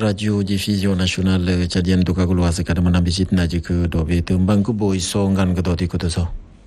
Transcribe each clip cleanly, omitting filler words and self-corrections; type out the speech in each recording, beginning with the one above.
Radio Diffusion Nationale Tchadienne Tokagulwa Sekadama Nambisit Najik Dobe Tumbangu Boy Songan Gadoti Kotoso.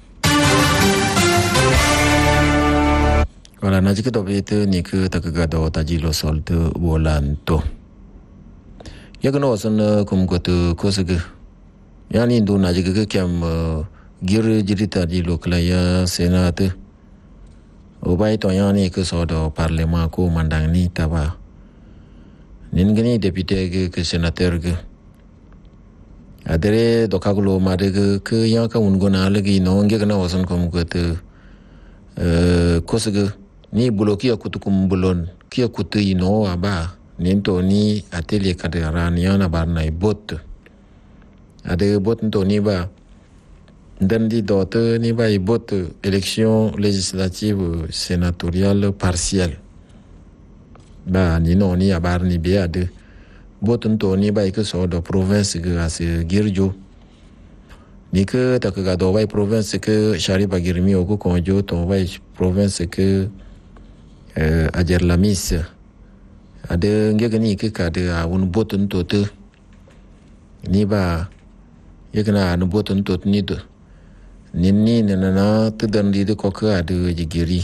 Voilà, Najik Dobe Nik Takagado Tajilo Solt Wolanto. Yagano San Kumgotu Kosig Yani do Najik Kam Gir Jirita di Loklaya Senate. Obai Toyani Kusodo Parlement Ko Mandangni Taba. Ningani député ke sénateur ke adere dokagulo madege ke yaka ungona lagi no nge kana wasan kom gote kosege ni buloki akutukum bulon ki akutu ino aba nento ni atelier kadara ni ana barna bot ade bot nto ni ba ndandi dote ni ba bot élection législative sénatoriale partielle ba ni no ni abar ni be ade botun to ni ba ke so do province ga as girjo ni ke ta ka do ba province ke shari ba girmi o ko konjo to ba province ke ajer la mis ade nge ni ke ka de a un botun to te ni ba ye kana an botun to ni do ni na te dan di de ko ka ade jigiri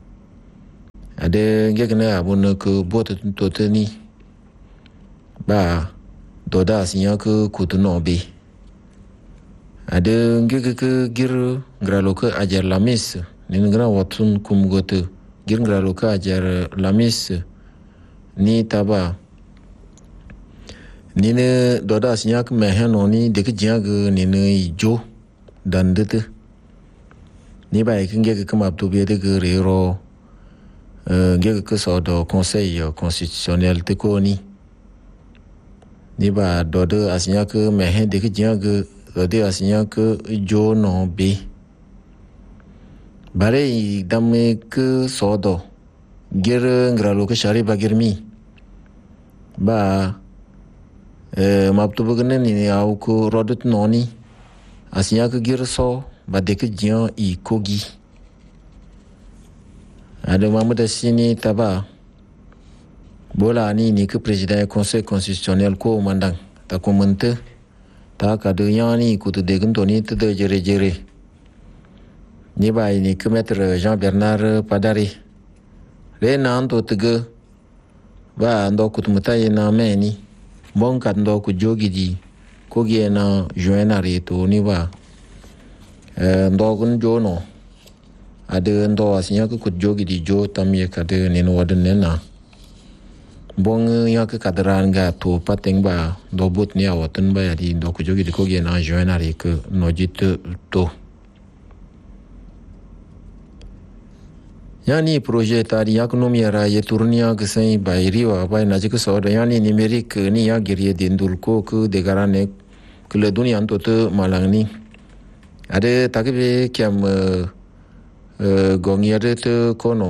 ade ngekene abun ke bote toteni ba doda sinya ke kutuno be ade ngeke gir graloka ajar lamis ni ngra watun kum gote gir graloka ajar lamis ni taba ni ne doda sinya ke mehano ni de ke jang ni ne jo dandete ni ba ngeke kamap to be de ke rero quelque sorte de conseil constitutionnel te koni ni ba dodo asinya ke mehen de ke jang de asinya ke jo no be bare dame ke sodo ger ngralo ke shari bagirmi ba mapto bugne ni au ko rodot noni asinya ke ger so ba de ke jang I kogi ada Mahmoud Sini taba bola ni ke président conseil constitutionnel ko mandang ta komente ta ka de yani ku de gntoni te de jere ni ba ni ke maître Jean Bernard Padari le nan to tege ba ndo ku tmutai na meni bon ka ndo ku jogidi ko gi na joinare to ni ba ndo gun jono ade ndo asinya ku jogi di jo tamye kade neno waden nena bong ya ke kadran ga to pateng ba do bot ni awatan ba ya di ndo ku jogi di ko ge na joinari ke nojit to yani projet tari yak no mi ra ye turnia ke sai ba riwa ba na je ke so yani numerique ni ya geriye din dul ko ke de garane ke le dunia to te malangni ade takbe kiam gongiade te kono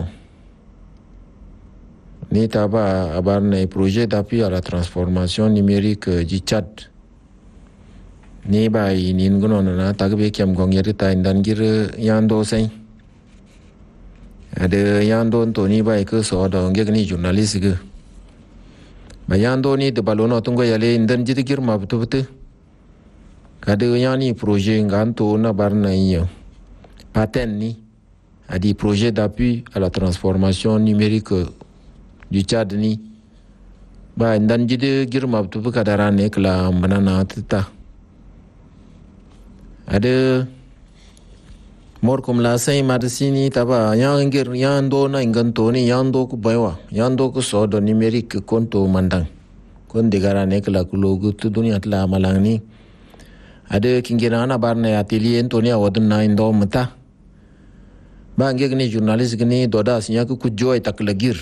ni taba abarne projet d'appui à la transformation numérique du Tchad ni bai ni ngono na tagbe kiam gongiade ta indangir yando sai ade yando to ni bai ke so do ngegni journalist ge ba yando ni de balono tungo yale indan jidigir mabtubte kade yani projet nganto na barna yo paten ni a des projets d'appui à la transformation numérique du Tchad ni ba ndan jide girma tu kadara ne kala manana tata ade mor kom la sai madasini taba yangir yando na inganto ni yando ku baywa yando ku sodo numérique konto mandang kon de gara ne kala kulogu tu dunia tla malang ni ade kingira na barne atelier entoni awadun na indo mata ba ngegni journalist gni doda sinya ku joy tak lagir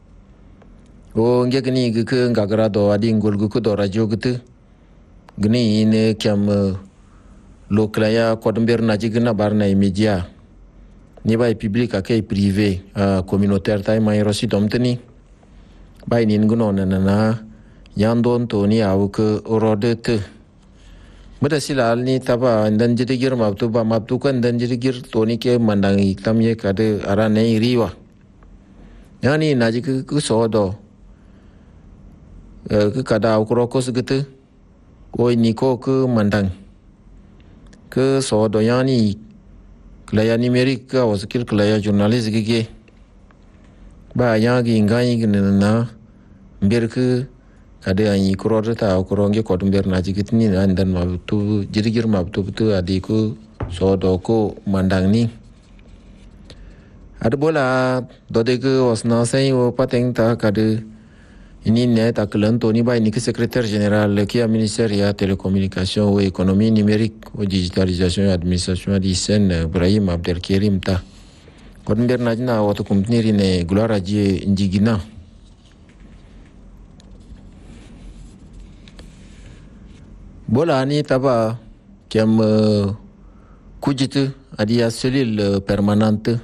o ngegni ke ngagara do adi ngol ku do radio gitu gni ne kyam loklaya kodumber na jigna barna media ni bay public akay privé communautaire tay may rosi domteni bay nin guno na yandon to ni awuk rodet Mada silal ni taba dan jidigir mabtu ba mabtu kan dan jidigir to ni ke mandangi tamye kade arane riwa yani najik ku sodo ke kada ukro ko segete oi niko ke mandang ke so do yani klaya numérique ka waskil klaya journalist gige ba yagi ngai gnena mbir ke kada anyi kuro ta kuro nge ko mbir na jigitni andan ma tu jirgir ma tu adi ko so do ko mandang ni ada bola dode ke wasna sai o pateng ta kada ini ne ta kelanto ni ba ni ke secrétaire général qui a ministère ya télécommunication ou économie numérique ou digitalisation et administration di sen Ibrahim Abdelkerim ta kon nder najna wato compagnie ne gloire ji njigina bola ni taba kem kujitu adia cellule permanente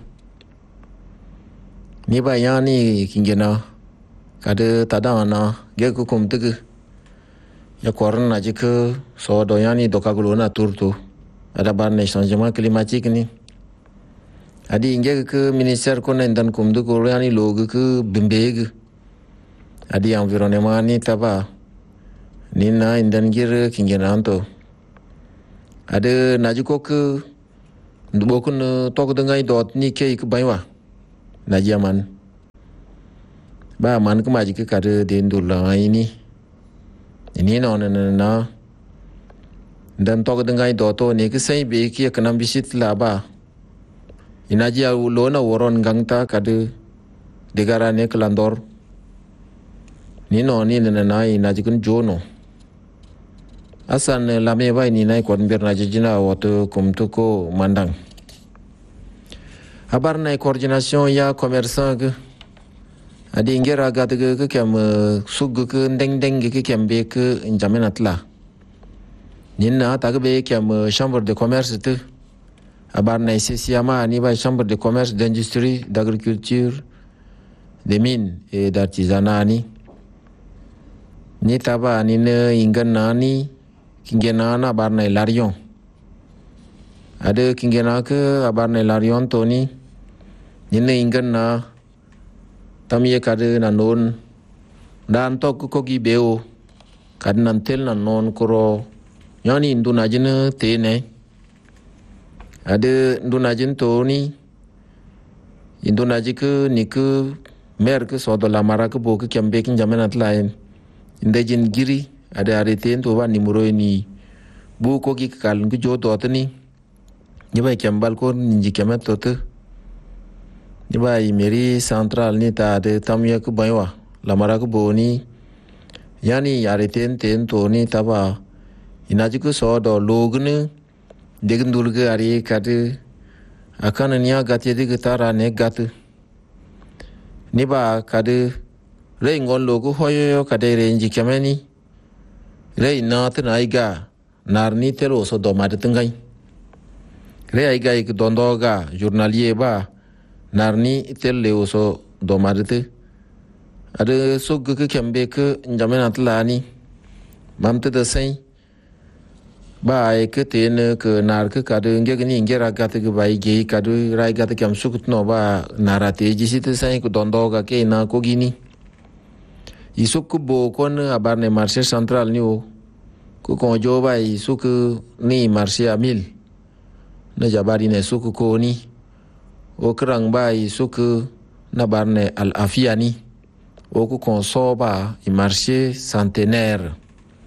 ni ba yani kingena kada tadana geku kumtugu ya korna jike so do yani dokagulo na turtu ada barne changement climatique ni adi inge ke ministère ko nendan kumdu ko yani logu ke bimbeg adi environnement ni taba ni na indan gir kingena anto ada najiko ke ndubokun tok dengai dot ni ke ke baywa najiaman ba man ke maji ke kada den dula ini no na dan tok dengai doto ni ke sai be ki kanam bisit la ba inaji lo na woron gangta kada degara ne klandor ni no na inaji kun jono asan la me ba ni nai kon ber na jina wato kumtu ko mandang habar na coordination ya commerçant adi ingera gadege ke kem sug ke deng ke kem be ke njamenatla ninna tagbe kem chambre de commerce te abar na CCAMA ni ba chambre de commerce d'industrie d'agriculture des mines et d'artisanat ni taba ni ne ingana ni kingena na abar na Larion ade kingena ke abar na Larion to ni ne ingana tamye kade na non dan tok ko gi beo kad nan tel na non koro yani nduna jine tene ade nduna jin to ni induna jike ni ke mer ke so do la mara ke bo ke kembe kin jamenat lain inde jin giri ade arete to ba nimero ni bu ko gi kal ngu jo to tani ni ba kembal ko ni kemet to te ni ba mairie centrale ni ta de tamye ku baywa la mara ku boni yani yare ten to ni taba inaji ku so do logne degndul ge ari kade akan niya gatye de gitara ne gat ni ba kade re ngon logo hoyo kade renji kemeni re na tna iga narni telo so do mad tengai re aiga ik dondoga journalier ba narni telle oso do madete ade sog ke kembe ke njamenat lani mamte de sai ba ai ke ten ke nar ke kade ngegni ngera gat ke bai ge kade rai gat kem sukut no ba narate jisite sai ko dondoga ke na ko gini isuk bo kon abarne marché central ni o ko ko jo ba isuk ni marché amil na jabari ne suk ko ni o kerang bai suku na barne al afiani o ku konsoba i marché centenaire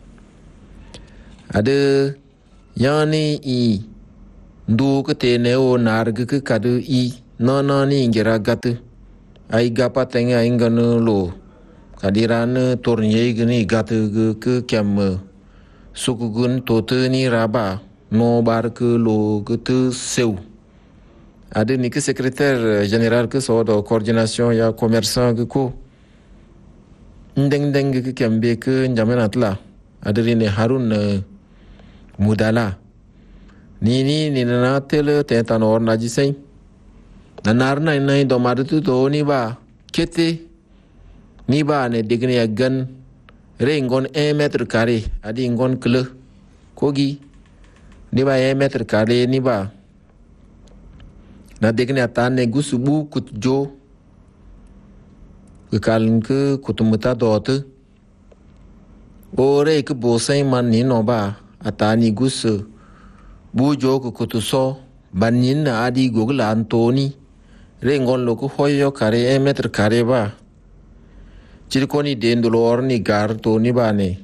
ade yani i ndu ke tene o narg ke kadu i nana ni ngera gat ai gapa tenga ingano lo kadiran tornye gni gat ke kem suku gun tote ni raba no bar ke lo ke te seu ade ni ke secrétaire général ke so do coordination ya commerçant ke ko ndeng ke kembe ke njamenatla ade ni Harun Mudala ni na tele tetanor na jisai nanar na do madutu to ni ba kete ni ba ne digne ya gan rengon 1 mètre carré adi ngon kle kogi ni ba 1 mètre carré ni ba na degne atane gusubu kutjo ke kaln ke kutumuta dote ore ke bosai man ni no ba atani gus bu jo ko to so banin na adi gogla antoni re ngon lo ko hoyo kare meter kare ba cirkoni dendolor ni gar to ni ba ne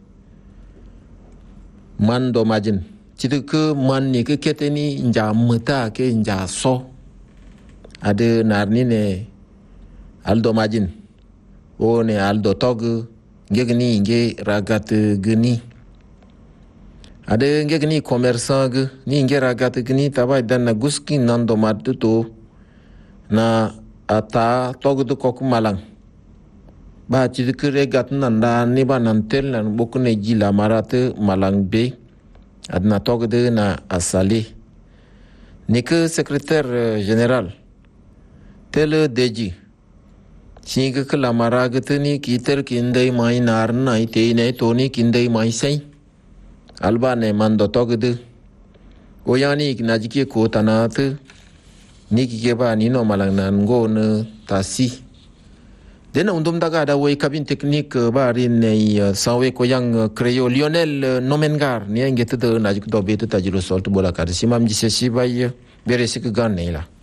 man do majin citik man ni ke keteni njamta ke njaso ade narni ne aldo majin o ne aldo tog ngegni nge ragat gni ade ngegni commerçant g ni nge ragat gni taba dan na guski nando mad to na ata tog do kok malang ba citik regat nanda ni ba nantel nan bokune jila marat malang be adna tog de na asali ni que secrétaire général tel deji singa ke lamara gteni kiter kindai mai nar nai te ne toni kindai mai sai albane mando tog de oyani najike ko tanat ni ke ba ni no malang nan go ne tasi dena undum daga da way cabine technique barin ne sawe ko yang creo Lionel Nomengar ni ngete de najik do beta tajiro solt bola kar simam jise sibay bere sik gan ne la